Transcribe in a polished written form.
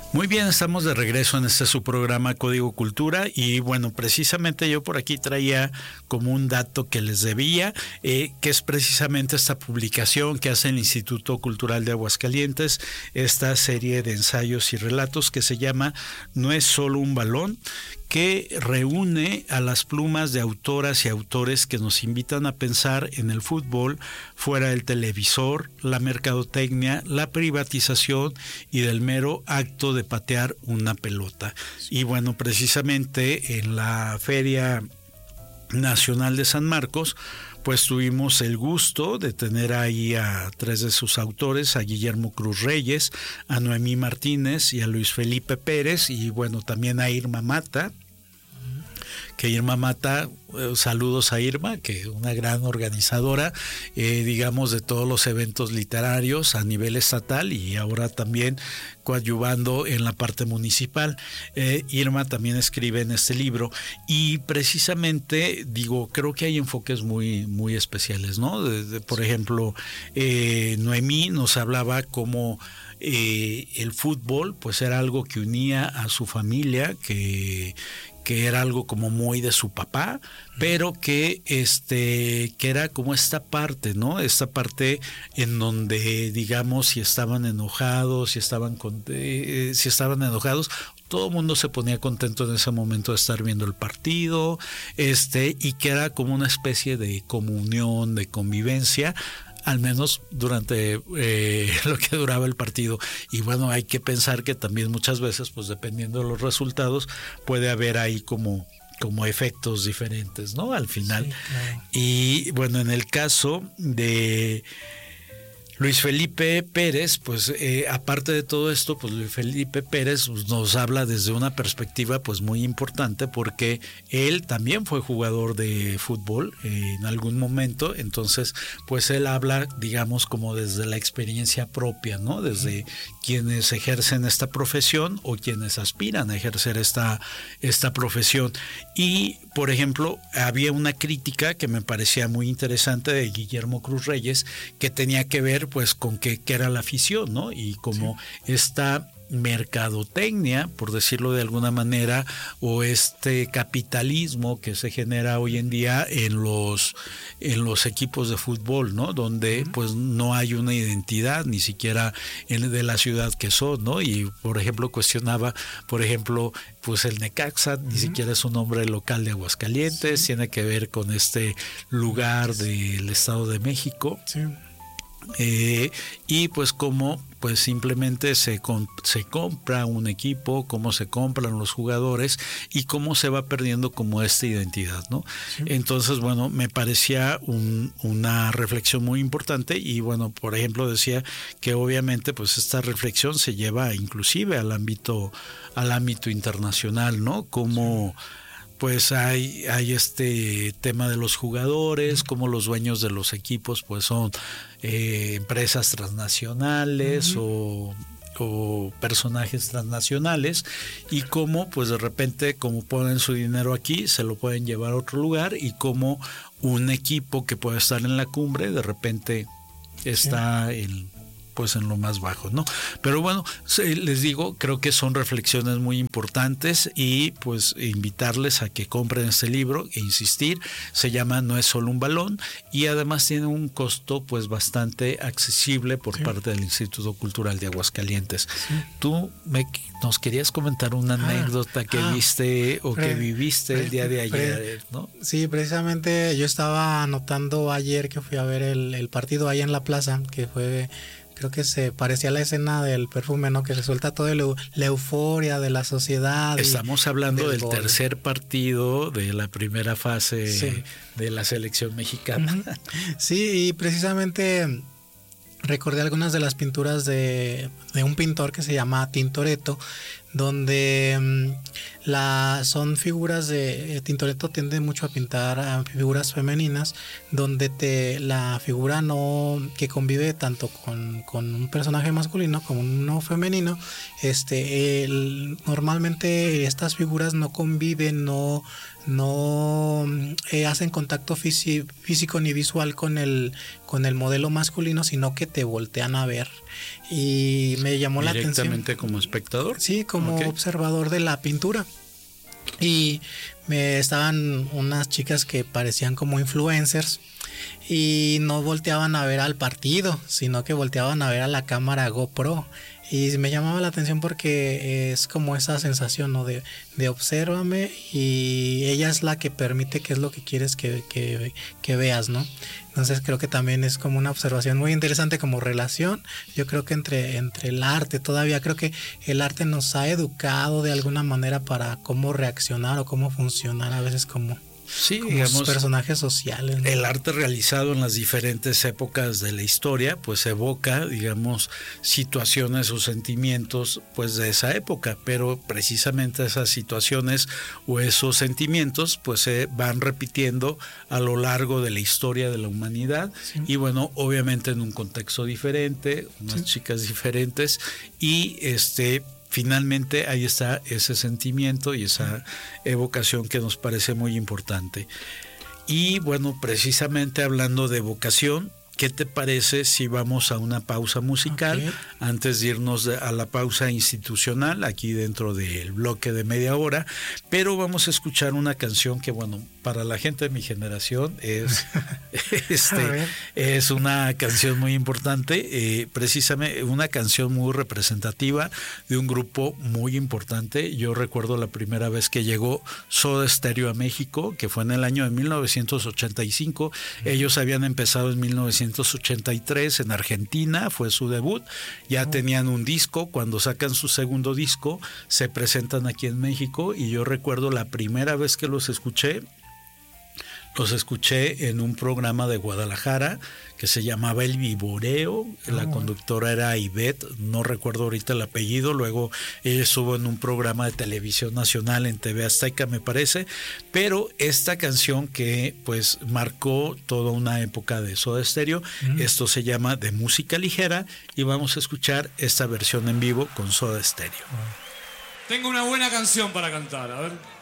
Muy bien, estamos de regreso en su programa Código Cultura y bueno, precisamente yo por aquí traía como un dato que les debía, que es precisamente esta publicación que hace el Instituto Cultural de Aguascalientes, esta serie de ensayos y relatos que se llama No es solo un balón, que reúne a las plumas de autoras y autores que nos invitan a pensar en el fútbol fuera del televisor, la mercadotecnia, la privatización y del mero acto de patear una pelota. Y bueno, precisamente en la Feria Nacional de San Marcos, pues tuvimos el gusto de tener ahí a tres de sus autores, a Guillermo Cruz Reyes, a Noemí Martínez y a Luis Felipe Pérez, y bueno, también a Irma Mata, que Irma Mata, saludos a Irma, que es una gran organizadora, digamos, de todos los eventos literarios a nivel estatal y ahora también coadyuvando en la parte municipal. Irma también escribe en este libro y precisamente, digo, creo que hay enfoques muy, muy especiales, ¿no? Por ejemplo, Noemí nos hablaba cómo el fútbol pues era algo que unía a su familia, que era algo como muy de su papá, pero que era como esta parte, ¿no? Esta parte en donde, digamos, si estaban enojados, si estaban enojados, todo el mundo se ponía contento en ese momento de estar viendo el partido, y que era como una especie de comunión, de convivencia, al menos durante lo que duraba el partido. Y bueno, hay que pensar que también muchas veces, pues dependiendo de los resultados, puede haber ahí como efectos diferentes, ¿no? Al final. Sí, claro. Y bueno, en el caso de Luis Felipe Pérez, pues aparte de todo esto, pues Luis Felipe Pérez nos habla desde una perspectiva pues muy importante, porque él también fue jugador de fútbol en algún momento, entonces pues él habla, digamos, como desde la experiencia propia, ¿no? Desde quienes ejercen esta profesión o quienes aspiran a ejercer esta profesión. Y por ejemplo, había una crítica que me parecía muy interesante de Guillermo Cruz Reyes, que tenía que ver pues con qué era la afición, ¿no? Y como esta mercadotecnia, por decirlo de alguna manera, o este capitalismo que se genera hoy en día en los equipos de fútbol, ¿no? Donde pues no hay una identidad ni siquiera de la ciudad que son, ¿no? Y por ejemplo cuestionaba, por ejemplo, pues el Necaxa ni siquiera es un nombre local de Aguascalientes, tiene que ver con este lugar del Estado de México. Sí. Y pues cómo pues simplemente se compra un equipo, cómo se compran los jugadores y cómo se va perdiendo como esta identidad, ¿no? Sí. Entonces, bueno, me parecía una reflexión muy importante y bueno, por ejemplo, decía que obviamente pues esta reflexión se lleva inclusive al ámbito internacional, ¿no? Como pues hay este tema de los jugadores, como los dueños de los equipos pues son empresas transnacionales o personajes transnacionales, y cómo pues de repente como ponen su dinero aquí se lo pueden llevar a otro lugar, y cómo un equipo que puede estar en la cumbre de repente está en lo más bajo, ¿no? Pero bueno, les digo, creo que son reflexiones muy importantes y pues invitarles a que compren este libro e insistir, se llama No es solo un balón y además tiene un costo pues bastante accesible por parte del Instituto Cultural de Aguascalientes. Sí. Tú nos querías comentar una anécdota que viste o que viviste el día de ayer, ¿no? Sí, precisamente yo estaba anotando ayer que fui a ver el partido ahí en la plaza, que fue... Creo que se parecía a la escena del perfume, ¿no? Que resulta toda la euforia de la sociedad. Estamos hablando del tercer partido de la primera fase de la selección mexicana. Sí, y precisamente recordé algunas de las pinturas de un pintor que se llama Tintoretto, donde son figuras de Tintoretto tiende mucho a pintar a figuras femeninas, donde la figura que convive tanto con un personaje masculino como uno femenino, normalmente estas figuras no conviven, no hacen contacto físico ni visual con el modelo masculino, sino que te voltean a ver y me llamó la atención. ¿Directamente como espectador? Sí, como observador de la pintura. Y estaban unas chicas que parecían como influencers y no volteaban a ver al partido, sino que volteaban a ver a la cámara GoPro. Y me llamaba la atención porque es como esa sensación, ¿no? De obsérvame, y ella es la que permite qué es lo que quieres que veas, ¿no? Entonces creo que también es como una observación muy interesante como relación. Yo creo que entre el arte, todavía creo que el arte nos ha educado de alguna manera para cómo reaccionar o cómo funcionar a veces como... Sí, como digamos, personajes sociales, ¿no? El arte realizado en las diferentes épocas de la historia pues evoca, digamos, situaciones o sentimientos pues de esa época, pero precisamente esas situaciones o esos sentimientos pues se van repitiendo a lo largo de la historia de la humanidad. Sí. Y bueno, obviamente en un contexto diferente, unas chicas diferentes, y finalmente ahí está ese sentimiento y esa evocación que nos parece muy importante. Y bueno, precisamente hablando de evocación, ¿qué te parece si vamos a una pausa musical antes de irnos a la pausa institucional aquí dentro del bloque de media hora? Pero vamos a escuchar una canción que, bueno, para la gente de mi generación es es una canción muy importante, precisamente una canción muy representativa de un grupo muy importante. Yo recuerdo la primera vez que llegó Soda Stereo a México, que fue en el año de 1985. Ellos habían empezado en 1983 en Argentina, fue su debut. Ya tenían un disco. Cuando sacan su segundo disco, se presentan aquí en México, y yo recuerdo la primera vez que los escuché en un programa de Guadalajara que se llamaba El Viboreo. La conductora era Ivette, no recuerdo ahorita el apellido. Luego ella estuvo en un programa de televisión nacional en TV Azteca, me parece. Pero esta canción que pues marcó toda una época de Soda Stereo, esto se llama De Música Ligera, y vamos a escuchar esta versión en vivo con Soda Stereo. Tengo una buena canción para cantar, a ver.